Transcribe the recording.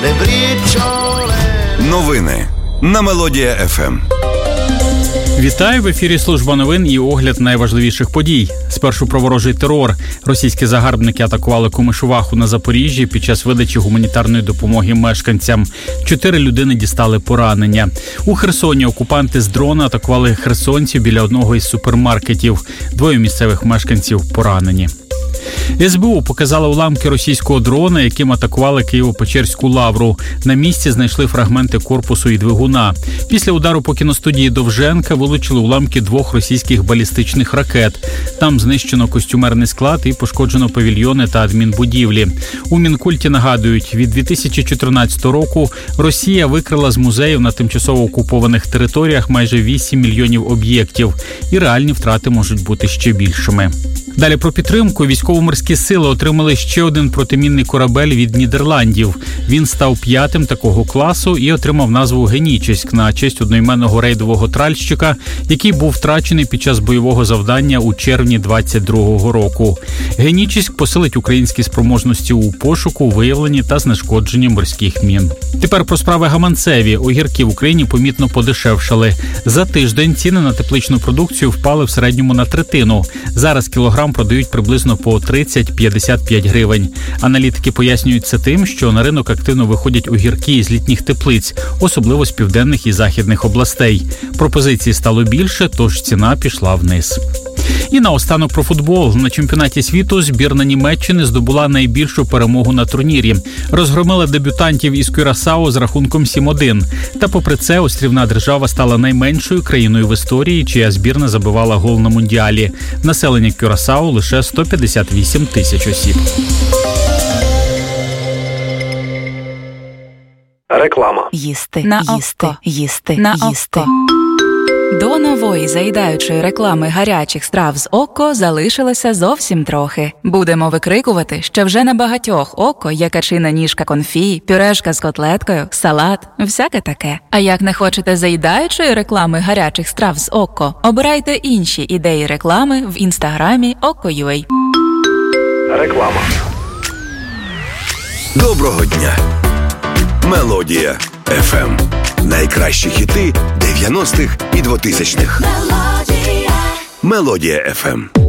Новини на Мелодія ФМ. Вітаю, в ефірі служба новин і огляд найважливіших подій. Спершу про ворожий терор. Російські загарбники атакували Комишуваху на Запоріжжі під час видачі гуманітарної допомоги мешканцям. 4 людини дістали поранення. У Херсоні окупанти з дрона атакували херсонців біля одного із супермаркетів. 2 місцевих мешканців поранені. СБУ показала уламки російського дрона, яким атакували Києво-Печерську лавру. На місці знайшли фрагменти корпусу і двигуна. Після удару по кіностудії Довженка вилучили уламки 2 російських балістичних ракет. Там знищено костюмерний склад і пошкоджено павільйони та адмінбудівлі. У Мінкульті нагадують, від 2014 року Росія викрила з музеїв на тимчасово окупованих територіях майже 8 мільйонів об'єктів. І реальні втрати можуть бути ще більшими. Далі про підтримку. Військово-морські сили отримали ще один протимінний корабель від Нідерландів. Він став 5-тим такого класу і отримав назву «Генічеськ» на честь одноіменного рейдового тральщика, який був втрачений під час бойового завдання у червні 22-го року. «Генічеськ» посилить українські спроможності у пошуку, виявленні та знешкодженні морських мін. Тепер про справи гаманцеві. Огірки в Україні помітно подешевшали. За тиждень ціни на тепличну продукцію впали в середньому на третину. Зараз кілограм продають приблизно по 30-55 гривень. Аналітики пояснюють це тим, що на ринок активно виходять огірки із літніх теплиць, особливо з південних і західних областей. Пропозицій стало більше, тож ціна пішла вниз. І наостанок про футбол. На чемпіонаті світу збірна Німеччини здобула найбільшу перемогу на турнірі. Розгромила дебютантів із Кюрасао з рахунком 7-1. Та попри це, острівна держава стала найменшою країною в історії, чия збірна забивала гол на Мундіалі. Населення Кюрасао лише 158 тисяч осіб. Реклама. Їсти на око. Їсти на око. До нової заїдаючої реклами гарячих страв з око залишилося зовсім трохи. Будемо викрикувати, що вже на багатьох око є качина ніжка конфі, пюрешка з котлеткою, салат, всяке таке. А як не хочете заїдаючої реклами гарячих страв з око, обирайте інші ідеї реклами в інстаграмі Око.ua. Реклама. Доброго дня. Мелодія ФМ. Найкращі хіти 90-х і 2000-х. Мелодія ФМ.